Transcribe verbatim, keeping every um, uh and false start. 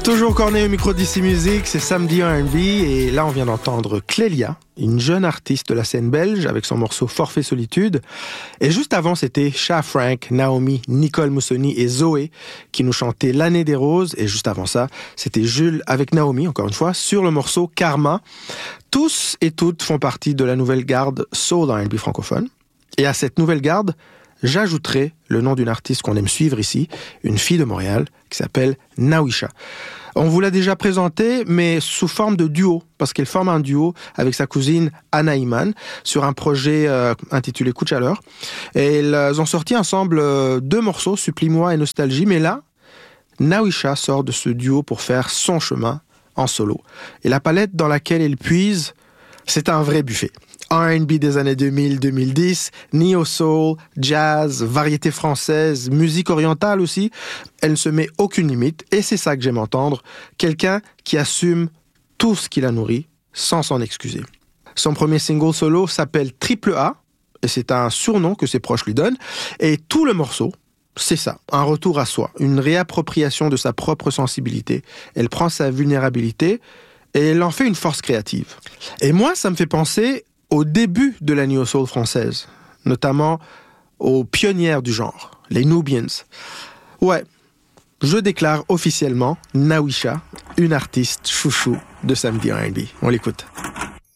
Toujours corné au micro d'I C Music, c'est Samedi R and B et là on vient d'entendre Clélia, une jeune artiste de la scène belge avec son morceau Forfait Solitude. Et juste avant c'était Cha Frank, Naomi, Nicole Moussoni et Zoé qui nous chantaient L'année des roses. Et juste avant ça c'était Jules avec Naomi, encore une fois, sur le morceau Karma. Tous et toutes font partie de la nouvelle garde Soul R and B francophone. Et à cette nouvelle garde, j'ajouterai le nom d'une artiste qu'on aime suivre ici, une fille de Montréal, qui s'appelle Nawisha. On vous l'a déjà présentée, mais sous forme de duo, parce qu'elle forme un duo avec sa cousine Anna Iman sur un projet euh, intitulé Coup de chaleur. Et elles ont sorti ensemble euh, deux morceaux, Supplie-moi et Nostalgie, mais là, Nawisha sort de ce duo pour faire son chemin en solo. Et la palette dans laquelle elle puise, c'est un vrai buffet. R and B des années deux mille à deux mille dix, neo-soul, jazz, variété française, musique orientale aussi. Elle ne se met aucune limite et c'est ça que j'aime entendre. Quelqu'un qui assume tout ce qui la nourrit sans s'en excuser. Son premier single solo s'appelle Triple A et c'est un surnom que ses proches lui donnent. Et tout le morceau, c'est ça, un retour à soi, une réappropriation de sa propre sensibilité. Elle prend sa vulnérabilité et elle en fait une force créative. Et moi, ça me fait penser au début de la Neo Soul française, notamment aux pionnières du genre, les Nubians. Ouais, je déclare officiellement Nawisha, une artiste chouchou de Samedi R and B. On l'écoute.